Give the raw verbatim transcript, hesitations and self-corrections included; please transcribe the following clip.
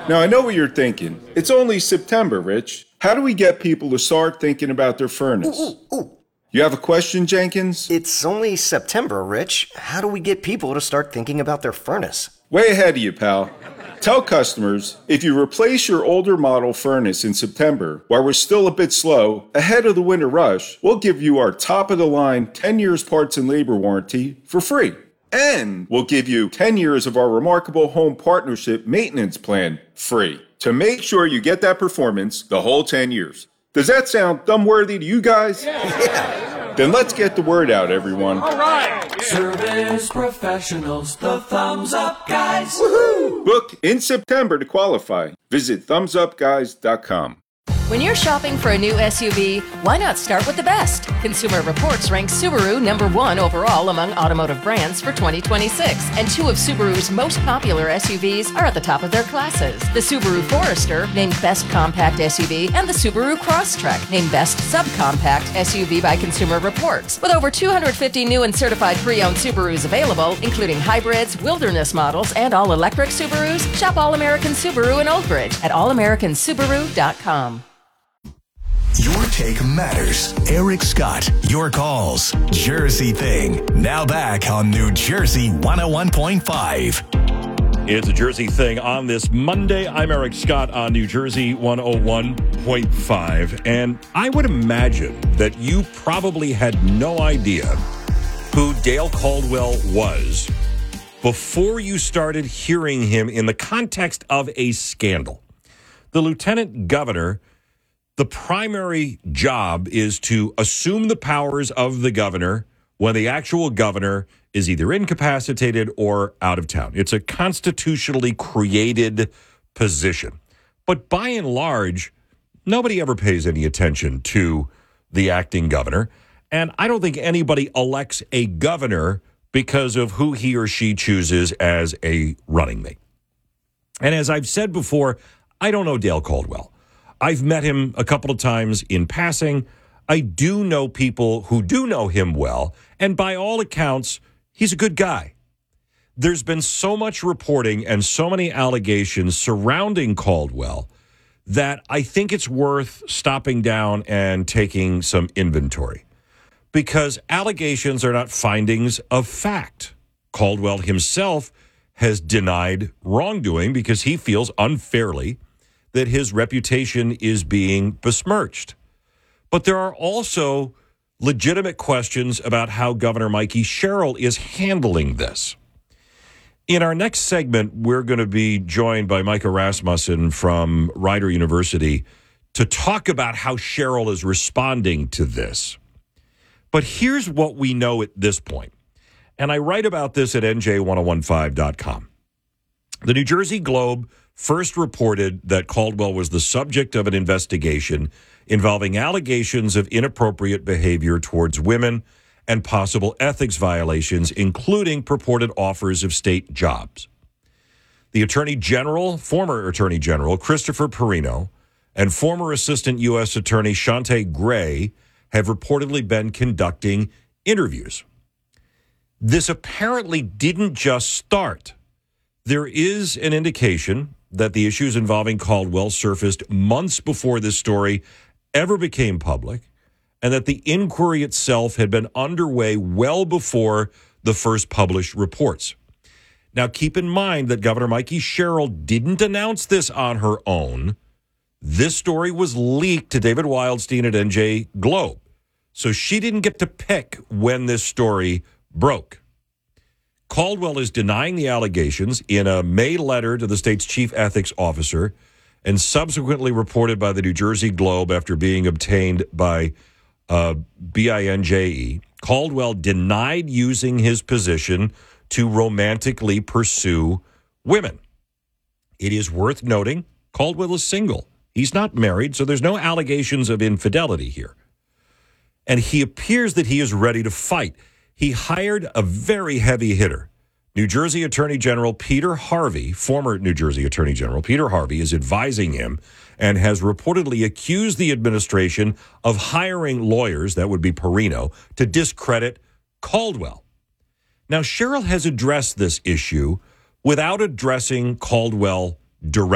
Now, I know what you're thinking. It's only September, Rich. How do we get people to start thinking about their furnace? Ooh, ooh, ooh. You have a question, Jenkins? It's only September, Rich. How do we get people to start thinking about their furnace? Way ahead of you, pal. Tell customers, if you replace your older model furnace in September, while we're still a bit slow, ahead of the winter rush, we'll give you our top-of-the-line ten years parts and labor warranty for free. And we'll give you ten years of our remarkable home partnership maintenance plan free to make sure you get that performance the whole ten years. Does that sound thumb-worthy to you guys? Yeah. Then let's get the word out, everyone. All right. Service professionals, the Thumbs Up Guys. Woohoo! Book in September to qualify. Visit thumbs up guys dot com. When you're shopping for a new S U V, why not start with the best? Consumer Reports ranks Subaru number one overall among automotive brands for twenty twenty-six, and two of Subaru's most popular S U Vs are at the top of their classes. The Subaru Forester, named Best Compact S U V, and the Subaru Crosstrek, named Best Subcompact S U V by Consumer Reports. With over two hundred fifty new and certified pre-owned Subarus available, including hybrids, wilderness models, and all-electric Subarus, shop All American Subaru in Old Bridge at all american subaru dot com. Your take matters. Eric Scott, your calls. Jersey Thing. Now back on New Jersey one oh one point five. It's a Jersey Thing on this Monday. I'm Eric Scott on New Jersey one oh one point five. And I would imagine that you probably had no idea who Dale Caldwell was before you started hearing him in the context of a scandal. The lieutenant governor, the primary job is to assume the powers of the governor when the actual governor is either incapacitated or out of town. It's a constitutionally created position. But by and large, nobody ever pays any attention to the acting governor. And I don't think anybody elects a governor because of who he or she chooses as a running mate. And as I've said before, I don't know Dale Caldwell. I've met him a couple of times in passing. I do know people who do know him well, and by all accounts, he's a good guy. There's been so much reporting and so many allegations surrounding Caldwell that I think it's worth stopping down and taking some inventory, because allegations are not findings of fact. Caldwell himself has denied wrongdoing because he feels unfairly that his reputation is being besmirched. But there are also legitimate questions about how Governor Mikey Sherrill is handling this. In our next segment, we're going to be joined by Micah Rasmussen from Rider University to talk about how Sherrill is responding to this. But here's what we know at this point, and I write about this at N J ten fifteen dot com. The New Jersey Globe first reported that Caldwell was the subject of an investigation involving allegations of inappropriate behavior towards women and possible ethics violations, including purported offers of state jobs. The Attorney General, former Attorney General Christopher Perino, and former Assistant U S Attorney Shante Gray have reportedly been conducting interviews. This apparently didn't just start. There is an indication that the issues involving Caldwell surfaced months before this story ever became public, and that the inquiry itself had been underway well before the first published reports. Now, keep in mind that Governor Mikey Sherrill didn't announce this on her own. This story was leaked to David Wildstein at N J Globe, so she didn't get to pick when this story broke. Caldwell is denying the allegations in a May letter to the state's chief ethics officer and subsequently reported by the New Jersey Globe after being obtained by uh, B I N J E. Caldwell denied using his position to romantically pursue women. It is worth noting Caldwell is single. He's not married, so there's no allegations of infidelity here. And he appears that he is ready to fight. He hired a very heavy hitter. New Jersey Attorney General Peter Harvey, former New Jersey Attorney General Peter Harvey, is advising him and has reportedly accused the administration of hiring lawyers, that would be Perino, to discredit Caldwell. Now, Sherrill has addressed this issue without addressing Caldwell directly.